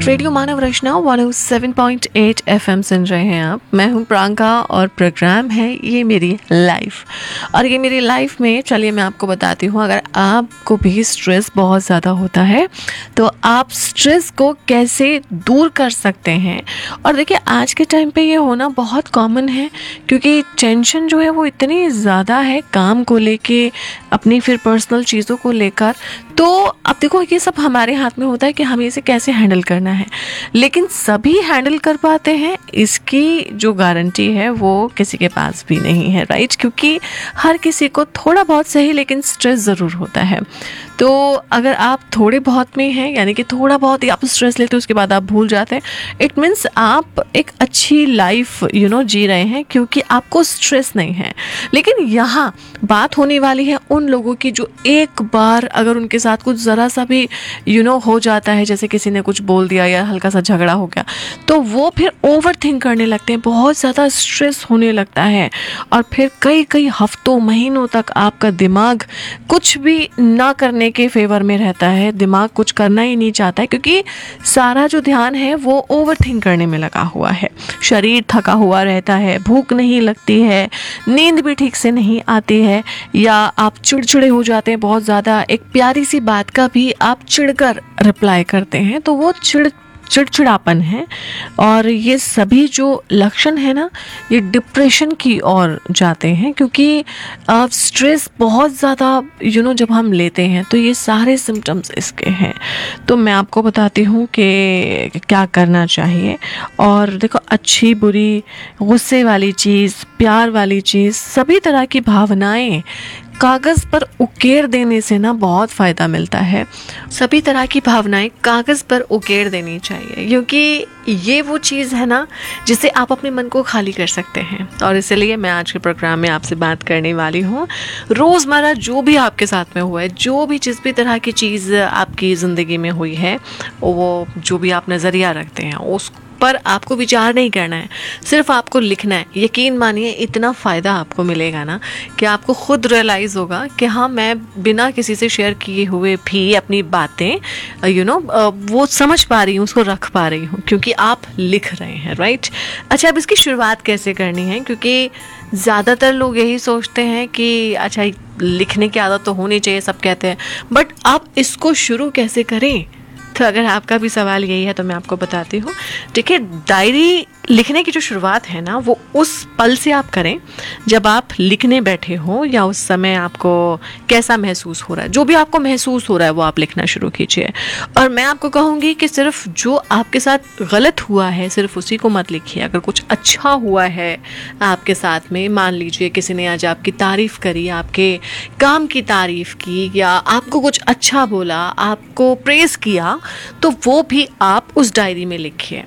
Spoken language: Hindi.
रेडियो मानव रचना 107.8 एफएम सुन रहे हैं आप। मैं हूं प्रांका और प्रोग्राम है ये मेरी लाइफ। और ये मेरी लाइफ में चलिए मैं आपको बताती हूँ, अगर आपको भी स्ट्रेस बहुत ज़्यादा होता है तो आप स्ट्रेस को कैसे दूर कर सकते हैं। और देखिए आज के टाइम पे ये होना बहुत कॉमन है, क्योंकि टेंशन जो है वो इतनी ज़्यादा है काम को लेके, अपनी फिर पर्सनल चीज़ों को लेकर। तो अब देखो ये सब हमारे हाथ में होता है कि हमें इसे कैसे हैंडल करना है, लेकिन सभी हैंडल कर पाते हैं इसकी जो गारंटी है वो किसी के पास भी नहीं है, राइट। क्योंकि हर किसी को थोड़ा बहुत सही लेकिन स्ट्रेस ज़रूर होता है। तो अगर आप थोड़े बहुत में हैं, यानी कि थोड़ा बहुत ही आप स्ट्रेस लेते हो उसके बाद आप भूल जाते हैं, इट मीन्स आप एक अच्छी लाइफ जी रहे हैं, क्योंकि आपको स्ट्रेस नहीं है। लेकिन यहाँ बात होने वाली है उन लोगों की जो एक बार अगर उनके साथ कुछ ज़रा सा भी हो जाता है, जैसे किसी ने कुछ बोल दिया या हल्का सा झगड़ा हो गया, तो वो फिर ओवर थिंक करने लगते हैं, बहुत ज़्यादा स्ट्रेस होने लगता है। और फिर कई कई हफ्तों महीनों तक आपका दिमाग कुछ भी ना करने के फेवर में रहता है, दिमाग कुछ करना ही नहीं चाहता है, क्योंकि सारा जो ध्यान है वो ओवर थिंक करने में लगा हुआ है। शरीर थका हुआ रहता है, भूख नहीं लगती है, नींद भी ठीक से नहीं आती है, या आप चिड़चिड़े हो जाते हैं बहुत ज़्यादा। एक प्यारी सी बात का भी आप चिढ़कर रिप्लाई करते हैं, तो वो चिड़चिड़ापन है। और ये सभी जो लक्षण है ना, ये डिप्रेशन की ओर जाते हैं, क्योंकि स्ट्रेस बहुत ज़्यादा जब हम लेते हैं तो ये सारे सिम्टम्स इसके हैं। तो मैं आपको बताती हूँ कि क्या करना चाहिए। और देखो, अच्छी बुरी, गुस्से वाली चीज़, प्यार वाली चीज़, सभी तरह की भावनाएं कागज़ पर उकेर देने से ना बहुत फ़ायदा मिलता है। सभी तरह की भावनाएं कागज़ पर उकेर देनी चाहिए, क्योंकि ये वो चीज़ है ना जिससे आप अपने मन को खाली कर सकते हैं। और इसलिए मैं आज के प्रोग्राम में आपसे बात करने वाली हूँ, रोज़मर्रा जो भी आपके साथ में हुआ है, जो भी जिस भी तरह की चीज़ आपकी ज़िंदगी में हुई है, वो जो भी आप नज़रिया रखते हैं उस पर आपको विचार नहीं करना है, सिर्फ आपको लिखना है। यकीन मानिए इतना फ़ायदा आपको मिलेगा ना कि आपको खुद रियलाइज़ होगा कि हाँ, मैं बिना किसी से शेयर किए हुए भी अपनी बातें वो समझ पा रही हूँ, उसको रख पा रही हूँ, क्योंकि आप लिख रहे हैं, राइट। अच्छा, अब इसकी शुरुआत कैसे करनी है, क्योंकि ज़्यादातर लोग यही सोचते हैं कि अच्छा लिखने की आदत तो होनी चाहिए, सब कहते हैं, बट आप इसको शुरू कैसे करें। तो अगर आपका भी सवाल यही है तो मैं आपको बताती हूँ। देखिए, डायरी लिखने की जो शुरुआत है ना, वो उस पल से आप करें जब आप लिखने बैठे हो, या उस समय आपको कैसा महसूस हो रहा है, जो भी आपको महसूस हो रहा है वो आप लिखना शुरू कीजिए। और मैं आपको कहूँगी कि सिर्फ जो आपके साथ गलत हुआ है सिर्फ उसी को मत लिखिए। अगर कुछ अच्छा हुआ है आपके साथ में, मान लीजिए किसी ने आज आपकी तारीफ़ करी, आपके काम की तारीफ़ की, या आपको कुछ अच्छा बोला, आपको प्रेज़ किया, तो वो भी आप उस डायरी में लिखिए।